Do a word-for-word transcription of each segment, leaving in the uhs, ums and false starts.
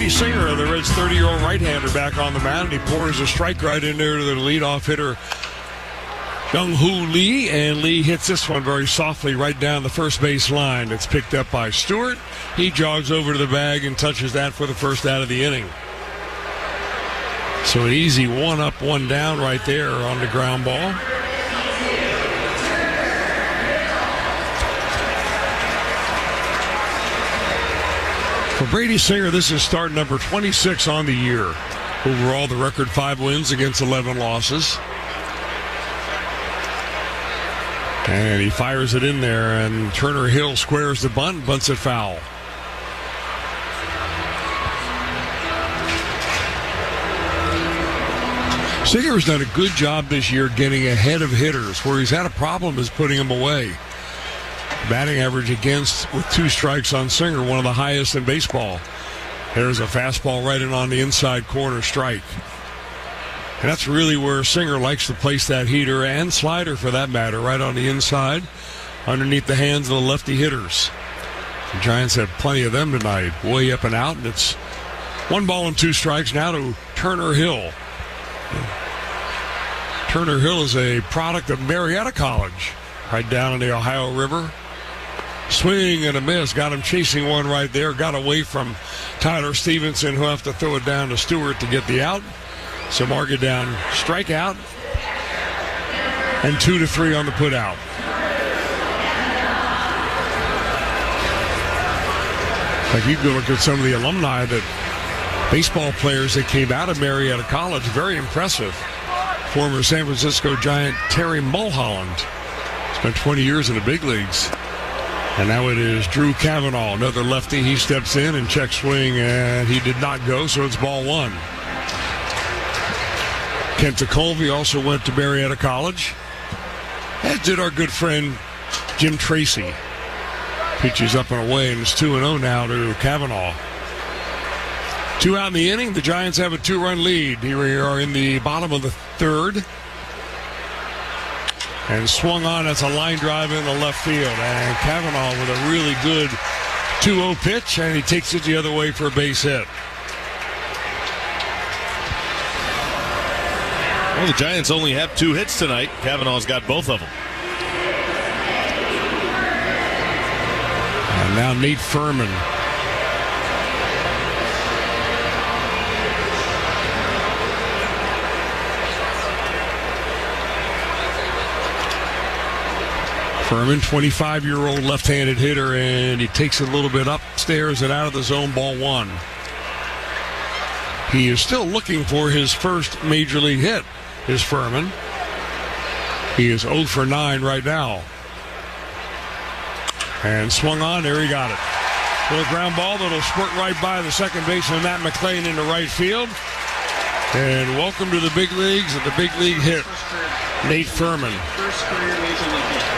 Brady Singer, the Reds' thirty-year-old right-hander, back on the mound. He pours a strike right in there to the leadoff hitter, Jung-Hoo Lee, and Lee hits this one very softly right down the first base line. It's picked up by Stewart. He jogs over to the bag and touches that for the first out of the inning. So an easy one up, one down right there on the ground ball. For Brady Singer, this is start number twenty-six on the year. Overall, the record five wins against eleven losses. And he fires it in there, and Turner Hill squares the bunt, bunts it foul. Singer's done a good job this year getting ahead of hitters. Where he's had a problem is putting them away. Batting average against with two strikes on Singer, one of the highest in baseball. There's a fastball right in on the inside corner, strike. And that's really where Singer likes to place that heater and slider, for that matter, right on the inside, underneath the hands of the lefty hitters. The Giants have plenty of them tonight, way up and out, and it's one ball and two strikes now to Turner Hill. Turner Hill is a product of Marietta College, right down on the Ohio River. Swing and a miss. Got him chasing one right there. Got away from Tyler Stevenson, who'll have to throw it down to Stewart to get the out. So mark it down. Strikeout. And two to three on the put out. Like, you can look at some of the alumni, that baseball players that came out of Marietta College. Very impressive. Former San Francisco Giant Terry Mulholland. Spent twenty years in the big leagues. And now it is Drew Cavanaugh, another lefty. He steps in and check swing, and he did not go, so it's ball one. Kent Colby also went to Marietta College, as did our good friend Jim Tracy. Pitches up and away, and it's two and oh now to Cavanaugh. Two out in the inning. The Giants have a two-run lead. Here we are in the bottom of the third. And swung on. That's a line drive in the left field. And Cavanaugh with a really good two oh pitch, and he takes it the other way for a base hit. Well, the Giants only have two hits tonight. Cavanaugh's got both of them. And now Nate Furman. Furman, twenty-five-year-old left-handed hitter, and he takes it a little bit upstairs and out of the zone, ball one. He is still looking for his first major league hit, is Furman. He is oh for nine right now. And swung on, there he got it. Little ground ball that'll squirt right by the second baseman, Matt McLean, into right field. And welcome to the big leagues and the big league hit, Nate Furman. First career major league hit.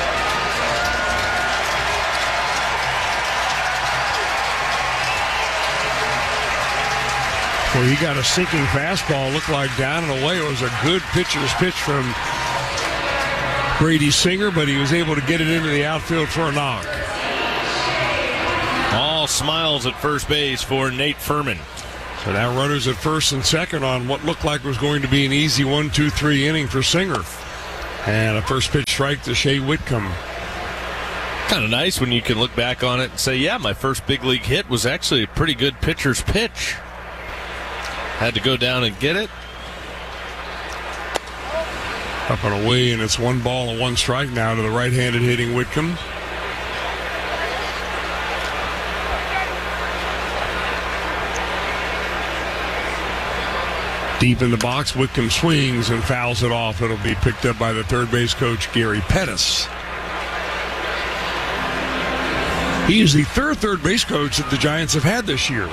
Well, he got a sinking fastball, looked like down and away. It was a good pitcher's pitch from Brady Singer, but he was able to get it into the outfield for a knock. All smiles at first base for Nate Furman. So now runners at first and second on what looked like was going to be an easy one two three inning for Singer. And a first pitch strike to Shea Whitcomb. Kind of nice when you can look back on it and say, yeah, my first big league hit was actually a pretty good pitcher's pitch. Had to go down and get it. Up and away, and it's one ball and one strike now to the right-handed hitting Whitcomb. Deep in the box, Whitcomb swings and fouls it off. It'll be picked up by the third base coach, Gary Pettis. He is the third third base coach that the Giants have had this year.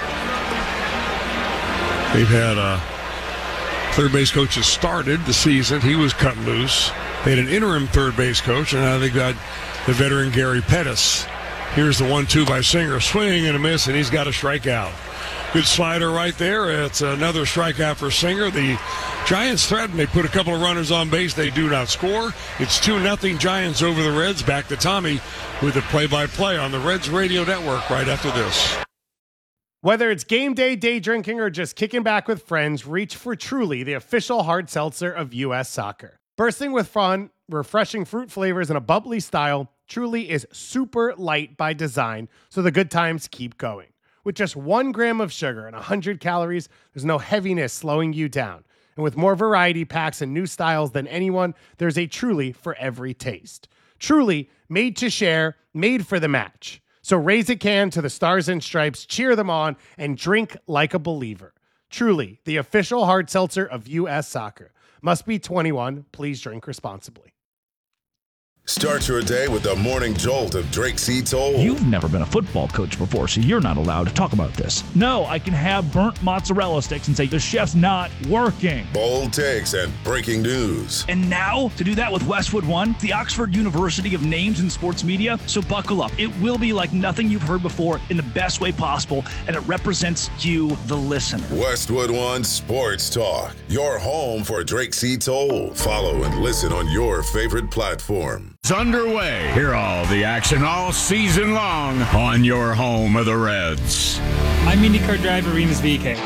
They've had a third base coach that started the season. He was cut loose. They had an interim third base coach, and now they've got the veteran Gary Pettis. Here's the one two by Singer. Swing and a miss, and he's got a strikeout. Good slider right there. It's another strikeout for Singer. The Giants threaten. They put a couple of runners on base. They do not score. It's two nothing Giants over the Reds. Back to Tommy with the play-by-play on the Reds Radio Network right after this. Whether it's game day, day drinking, or just kicking back with friends, reach for Truly, the official hard seltzer of U S Soccer. Bursting with fun, refreshing fruit flavors, and a bubbly style, Truly is super light by design, so the good times keep going. With just one gram of sugar and one hundred calories, there's no heaviness slowing you down. And with more variety packs and new styles than anyone, there's a Truly for every taste. Truly, made to share, made for the match. So raise a can to the Stars and Stripes, cheer them on, and drink like a believer. Truly, the official hard seltzer of U S Soccer. Must be twenty-one. Please drink responsibly. Start your day with the morning jolt of Drake C. Toll. You've never been a football coach before, so you're not allowed to talk about this. No, I can have burnt mozzarella sticks and say the chef's not working. Bold takes and breaking news. And now, to do that with Westwood One, the Oxford University of Names in Sports Media. So buckle up. It will be like nothing you've heard before in the best way possible, and it represents you, the listener. Westwood One Sports Talk, your home for Drake C. Toll. Follow and listen on your favorite platform. It's underway. Hear all the action all season long on your home of the Reds. I'm IndyCar driver Rinus V K.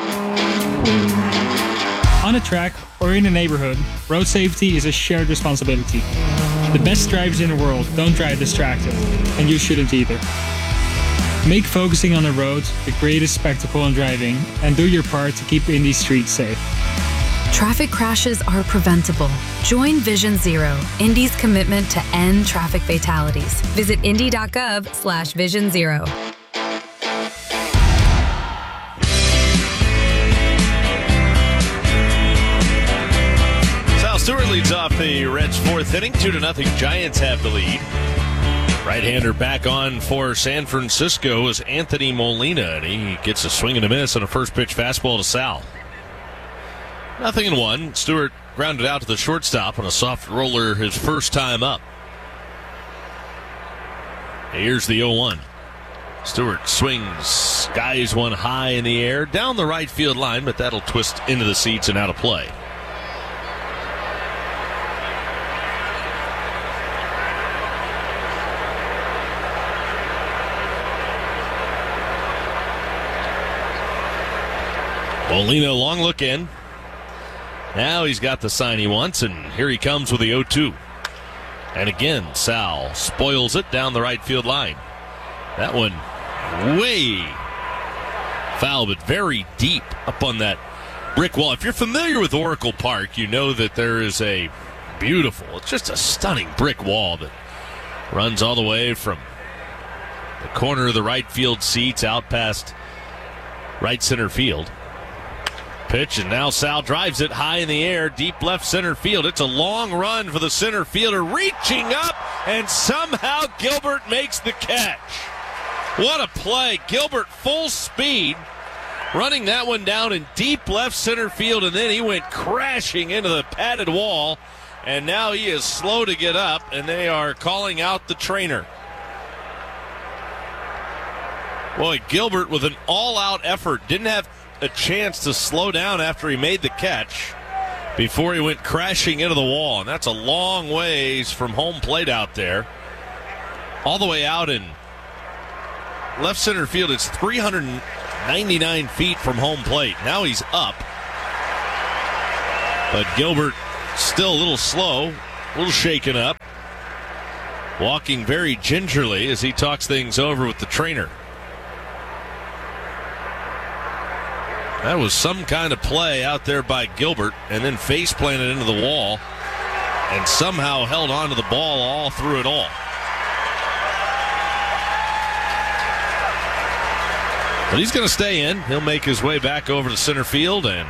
On a track or in a neighborhood, road safety is a shared responsibility. The best drivers in the world don't drive distracted, and you shouldn't either. Make focusing on the road the greatest spectacle in driving, and do your part to keep Indy streets safe. Traffic crashes are preventable. Join Vision Zero, Indy's commitment to end traffic fatalities. Visit indy.gov slash vision zero. Sal Stewart leads off the Reds' fourth inning. Two to nothing. Giants have the lead. Right-hander back on for San Francisco is Anthony Molina, and he gets a swing and a miss on a first pitch fastball to Sal. Nothing in one. Stewart grounded out to the shortstop on a soft roller his first time up. Here's the oh one. Stewart swings, skies one high in the air, down the right field line, but that'll twist into the seats and out of play. Molina, long look in. Now he's got the sign he wants, and here he comes with the oh two. And again, Sal spoils it down the right field line. That one way foul, but very deep up on that brick wall. If you're familiar with Oracle Park, you know that there is a beautiful, it's just a stunning brick wall that runs all the way from the corner of the right field seats out past right center field. Pitch, and now Sal drives it high in the air, deep left center field. It's a long run for the center fielder, reaching up, and somehow Gilbert makes the catch. What a play. Gilbert full speed, running that one down in deep left center field, and then he went crashing into the padded wall, and now he is slow to get up, and they are calling out the trainer. Boy, Gilbert with an all-out effort, didn't have a chance to slow down after he made the catch before he went crashing into the wall, and that's a long ways from home plate out there, all the way out in left center field. It's three hundred ninety-nine feet from home plate. Now he's up, but Gilbert still a little slow, a little shaken up, walking very gingerly as he talks things over with the trainer. That was some kind of play out there by Gilbert, and then face planted into the wall and somehow held on to the ball all through it all. But he's going to stay in. He'll make his way back over to center field, and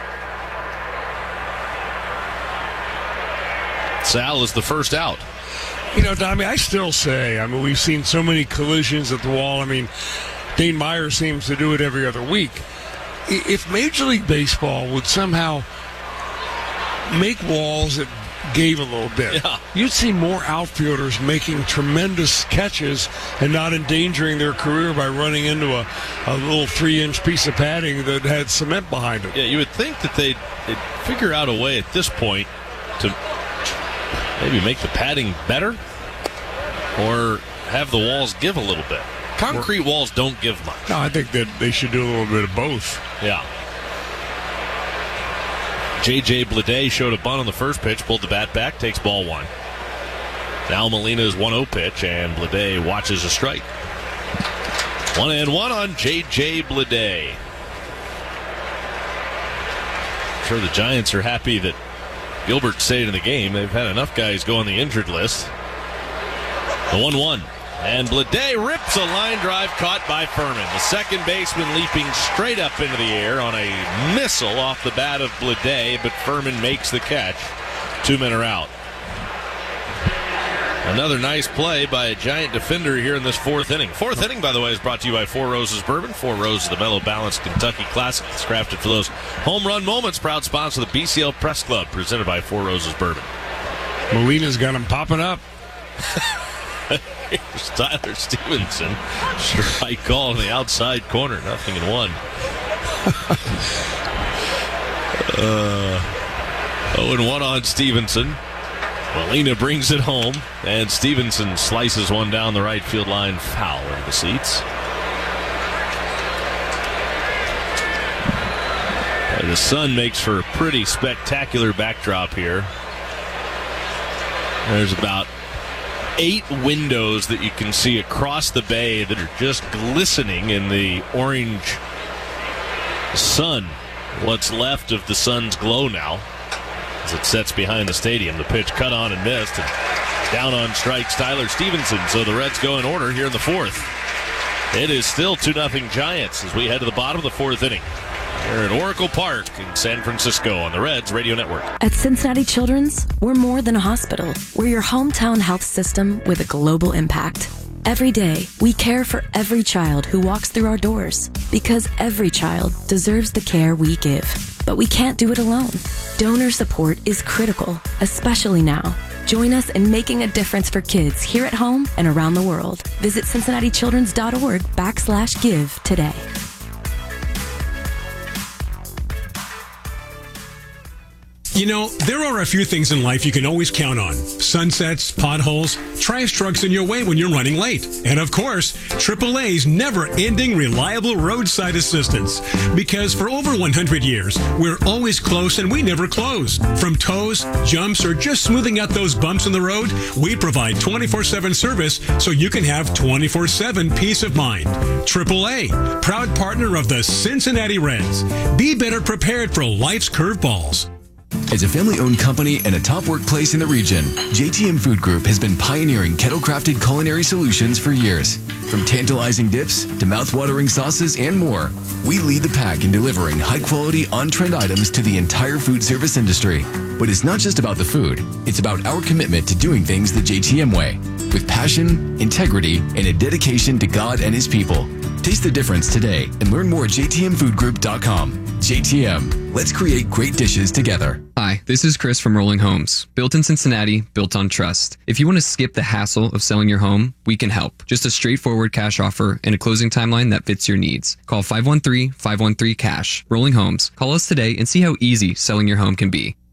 Sal is the first out. You know, Tommy, I still say, I mean, we've seen so many collisions at the wall. I mean, Dane Meyer seems to do it every other week. If Major League Baseball would somehow make walls that gave a little bit, yeah, you'd see more outfielders making tremendous catches and not endangering their career by running into a, a little three-inch piece of padding that had cement behind it. Yeah, you would think that they'd, they'd figure out a way at this point to maybe make the padding better or have the walls give a little bit. Concrete walls don't give much. No, I think that they should do a little bit of both. Yeah. J J Bleday showed a bunt on the first pitch, pulled the bat back, takes ball one. Now Molina's one oh pitch, and Bleday watches a strike. One and one on J J Bleday. I'm sure the Giants are happy that Gilbert stayed in the game. They've had enough guys go on the injured list. The one one. And Bleday rips a line drive caught by Furman. The second baseman leaping straight up into the air on a missile off the bat of Bleday, but Furman makes the catch. Two men are out. Another nice play by a Giant defender here in this fourth inning. Fourth inning, by the way, is brought to you by Four Roses Bourbon. Four Roses, the mellow balanced Kentucky classic. It's crafted for those home run moments. Proud sponsor of the B C L Press Club, presented by Four Roses Bourbon. Molina's got him popping up. Here's Tyler Stevenson. Strike call on the outside corner. Nothing in one. uh, oh and one on Stevenson. Molina brings it home, and Stevenson slices one down the right field line, foul into the seats. And the sun makes for a pretty spectacular backdrop here. There's about eight windows that you can see across the bay that are just glistening in the orange sun. What's left of the sun's glow now as it sets behind the stadium. The pitch cut on and missed, and down on strikes Tyler Stevenson. So the Reds go in order here in the fourth. It is still two nothing Giants as we head to the bottom of the fourth inning. Here at Oracle Park in San Francisco on the Reds Radio Network. At Cincinnati Children's, we're more than a hospital. We're your hometown health system with a global impact. Every day, we care for every child who walks through our doors because every child deserves the care we give. But we can't do it alone. Donor support is critical, especially now. Join us in making a difference for kids here at home and around the world. Visit cincinnati children's dot org backslash give today. You know, there are a few things in life you can always count on. Sunsets, potholes, trash trucks in your way when you're running late. And of course, triple A's never-ending reliable roadside assistance. Because for over one hundred years, we're always close and we never close. From tows, jumps, or just smoothing out those bumps in the road, we provide twenty-four seven service so you can have twenty-four seven peace of mind. triple A, proud partner of the Cincinnati Reds. Be better prepared for life's curveballs. As a family-owned company and a top workplace in the region, J T M Food Group has been pioneering kettle-crafted culinary solutions for years. From tantalizing dips to mouth-watering sauces and more, we lead the pack in delivering high-quality, on-trend items to the entire food service industry. But it's not just about the food. It's about our commitment to doing things the J T M way, with passion, integrity, and a dedication to God and His people. Taste the difference today and learn more at j t m food group dot com. J T M, let's create great dishes together. Hi, this is Chris from Rolling Homes. Built in Cincinnati, built on trust. If you want to skip the hassle of selling your home, we can help. Just a straightforward cash offer and a closing timeline that fits your needs. Call five one three, five one three, C A S H. Rolling Homes. Call us today and see how easy selling your home can be.